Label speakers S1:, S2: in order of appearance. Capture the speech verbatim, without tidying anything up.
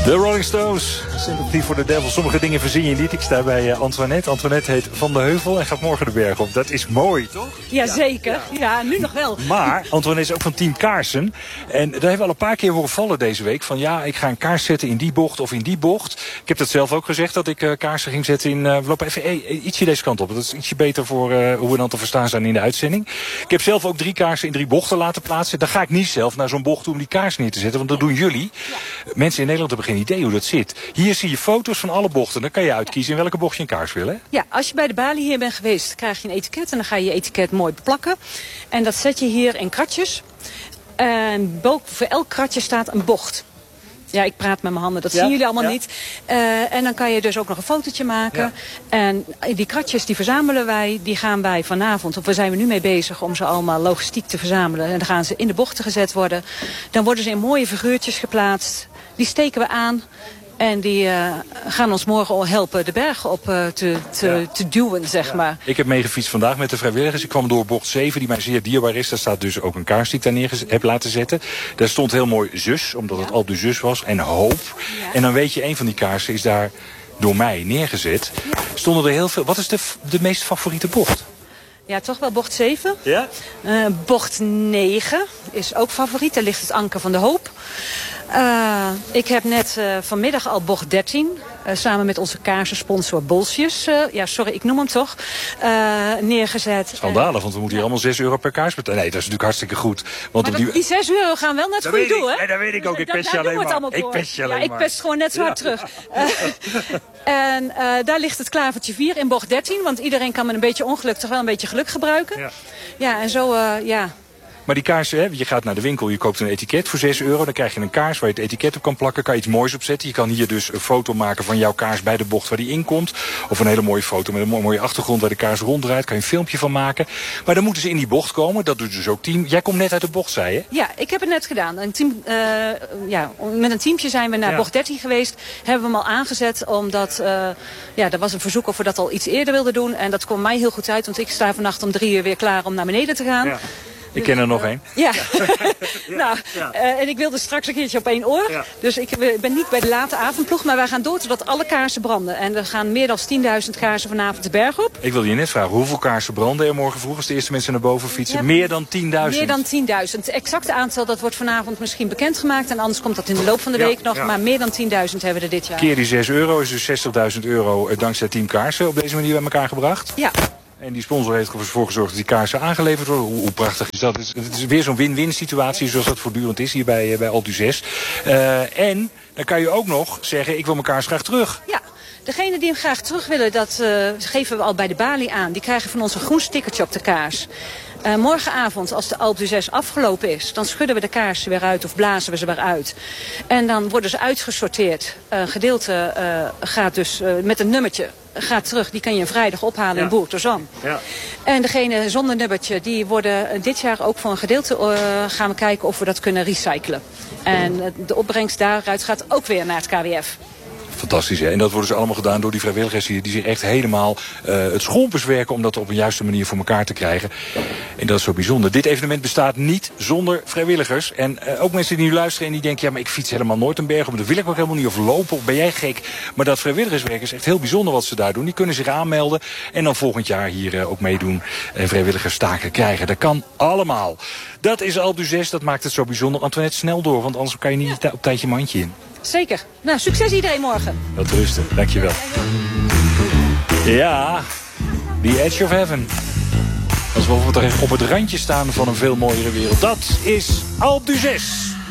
S1: De Rolling Stones, Sympathy for the Devil. Sommige dingen verzin je niet. Ik sta bij uh, Antoinette. Antoinette heet Van de Heuvel en gaat morgen de berg op. Dat is mooi, toch?
S2: Jazeker. Ja, ja, nu nog wel.
S1: Maar Antoinette is ook van Team Kaarsen. En daar hebben we al een paar keer horen vallen deze week. Van ja, ik ga een kaars zetten in die bocht of in die bocht. Ik heb dat zelf ook gezegd, dat ik uh, kaarsen ging zetten in... Uh, we lopen even hey, ietsje deze kant op. Dat is ietsje beter voor uh, hoe we dan te verstaan zijn in de uitzending. Ik heb zelf ook drie kaarsen in drie bochten laten plaatsen. Dan ga ik niet zelf naar zo'n bocht toe om die kaars neer te zetten. Want dat doen jullie. Ja. Mensen in Nederland hebben geen idee hoe dat zit. Hier zie je foto's van alle bochten. Dan kan je uitkiezen in welke bocht je een kaars wil. Hè?
S2: Ja, als je bij de balie hier bent geweest, krijg je een etiket. En dan ga je je etiket mooi beplakken. En dat zet je hier in kratjes. En voor elk kratje staat een bocht. Ja, ik praat met mijn handen, dat ja, zien jullie allemaal ja. niet. Uh, en dan kan je dus ook nog een fotootje maken. Ja. En die kratjes die verzamelen wij, die gaan wij vanavond, of daar zijn we nu mee bezig om ze allemaal logistiek te verzamelen. En dan gaan ze in de bochten gezet worden. Dan worden ze in mooie figuurtjes geplaatst. Die steken we aan. En die uh, gaan ons morgen al helpen de berg op uh, te, te, ja. te duwen, zeg ja. maar.
S1: Ik heb meegefietst vandaag met de vrijwilligers. Ik kwam door bocht zeven, die mij zeer dierbaar is. Daar staat dus ook een kaars die ik daar neer heb laten zetten. Daar stond heel mooi zus, omdat ja. het Alpe d'Huez was. En hoop. Ja. En dan weet je, een van die kaarsen is daar door mij neergezet. Ja. Stonden er heel veel. Wat is de, de meest favoriete bocht?
S2: Ja, toch wel bocht zeven.
S1: Ja?
S2: Uh, bocht negen is ook favoriet. Daar ligt het anker van de hoop. Uh, ik heb net uh, vanmiddag al bocht dertien, uh, samen met onze kaarsensponsor Bolsjes, uh, ja sorry, ik noem hem toch, uh, neergezet.
S1: Schandalig, want we moeten hier allemaal zes euro per kaars betalen. Nee, dat is natuurlijk hartstikke goed. Want
S2: maar dat, die... die zes euro gaan wel naar het goede doel, hè?
S1: Nee, dat weet ik ook. Ik pest je alleen maar. Ik pest je alleen
S2: maar. Ja, ik pest gewoon net zo hard ja. terug. Uh, en uh, daar ligt het klavertje vier in bocht dertien, want iedereen kan met een beetje ongeluk toch wel een beetje geluk gebruiken. Ja, ja en zo, uh, ja...
S1: Maar die kaarsen, hè, je gaat naar de winkel, je koopt een etiket voor zes euro. Dan krijg je een kaars waar je het etiket op kan plakken. Kan je iets moois opzetten. Je kan hier dus een foto maken van jouw kaars bij de bocht waar die in komt. Of een hele mooie foto met een mooie achtergrond waar de kaars ronddraait. Kan je een filmpje van maken. Maar dan moeten ze in die bocht komen. Dat doet dus ook team. Jij komt net uit de bocht, zei je?
S2: Ja, ik heb het net gedaan. Een team, uh, ja, met een teamje zijn we naar ja. bocht dertien geweest. Hebben we hem al aangezet. Omdat uh, ja, er was een verzoek of we dat al iets eerder wilden doen. En dat kwam mij heel goed uit. Want ik sta vannacht om drie uur weer klaar om naar beneden te gaan. Ja.
S1: Ik ken er nog één.
S2: Ja. ja. nou, ja. Uh, en ik wilde straks een keertje op één oor. Ja. Dus ik ben niet bij de late avondploeg. Maar wij gaan door totdat alle kaarsen branden. En er gaan meer dan tienduizend kaarsen vanavond de berg op.
S1: Ik wilde je net vragen, hoeveel kaarsen branden er morgen vroeg als de eerste mensen naar boven fietsen? Ja, meer dan tienduizend?
S2: Meer dan tienduizend. Het exacte aantal dat wordt vanavond misschien bekendgemaakt. En anders komt dat in de loop van de
S1: ja,
S2: week nog.
S1: Ja.
S2: Maar meer dan tienduizend hebben we er dit jaar.
S1: Keer die zes euro is dus zestigduizend euro dankzij Team Kaarsen op deze manier bij elkaar gebracht.
S2: Ja.
S1: En die sponsor heeft ervoor gezorgd dat die kaarsen aangeleverd worden. Hoe, hoe prachtig is dat? Het is, het is weer zo'n win-win situatie zoals dat voortdurend is hier bij, bij Alpe d'Huez. Uh, en dan kan je ook nog zeggen, ik wil mijn kaars graag terug.
S2: Ja. Degene die hem graag terug willen, dat uh, geven we al bij de balie aan. Die krijgen van ons een groen stickertje op de kaars. Uh, morgenavond, als de Alpe d'Huez afgelopen is, dan schudden we de kaarsen weer uit of blazen we ze weer uit. En dan worden ze uitgesorteerd. Een gedeelte uh, gaat dus uh, met een nummertje gaat terug. Die kan je een vrijdag ophalen ja. in Boertozan. Ja. En degene zonder nummertje, die worden dit jaar ook voor een gedeelte uh, gaan we kijken of we dat kunnen recyclen. En uh, de opbrengst daaruit gaat ook weer naar het K W F.
S1: Fantastisch, hè? En dat worden dus allemaal gedaan door die vrijwilligers die, die zich echt helemaal uh, het schoolpers werken om dat op een juiste manier voor elkaar te krijgen. En dat is zo bijzonder. Dit evenement bestaat niet zonder vrijwilligers. En uh, ook mensen die nu luisteren en die denken, ja, maar ik fiets helemaal nooit een berg op. Dat wil ik ook helemaal niet. Of lopen, of ben jij gek? Maar dat vrijwilligerswerk is echt heel bijzonder wat ze daar doen. Die kunnen zich aanmelden en dan volgend jaar hier uh, ook meedoen en vrijwilligerstaken krijgen. Dat kan allemaal. Dat is Alpe d'Huez, dat maakt het zo bijzonder. Antoinette, snel door, want anders kan je niet ja. op tijd je mandje in.
S2: Zeker. Nou, succes iedereen morgen.
S1: Wat rusten, dankjewel. Ja, The Edge of Heaven. Alsof we er op het randje staan van een veel mooiere wereld. Dat is Alpe d'Huez.